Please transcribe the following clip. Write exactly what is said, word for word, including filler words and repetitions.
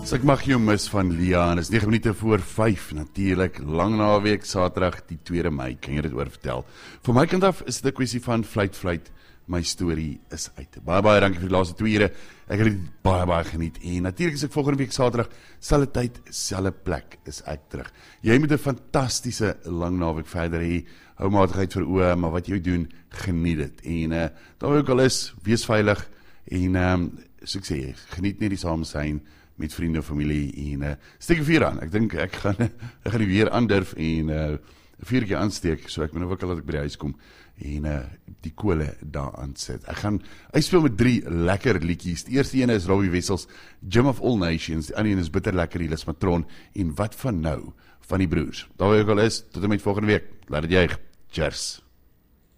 So ek mag jou mis van Lia, en is negen minute voor vyf, natuurlijk, lang naweek, Saterdag, die tweede Mei, kan jy dit oor vertel. Van my kant af is dit 'n kwessie van fluit, fluit, my storie is uit. Baie, baie dankie vir die laaste twee ure, ek het dit baie, baie geniet, en natuurlijk is ek volgende week Saterdag, selfde tyd, selfde plek, is ek terug. Jy moet 'n fantastiese lang naweek verder hê, hou matigheid vir oë, maar wat jy doen, geniet dit, en uh, daar ook al is, wees veilig, en um, so ek sê, geniet net die samesyn, met vriende of familie, en uh, steek een vuur aan, ek dink, ek gaan, ek gaan die weer aandurf, en uh, een vuurtjie aansteek, so ek moet nou ook al dat ek by die huis kom, en uh, die kole daar aan sit. Ek gaan uitspeel met drie lekker liedjies, die eerste ene is Robbie Wessels, Gym of All Nations, die ander ene is Bitter Lekker, die Lis Matron, en Wat van Nou, van die broers. Daar waar jy ook al is, tot en met volgende week, laat het juig, cheers.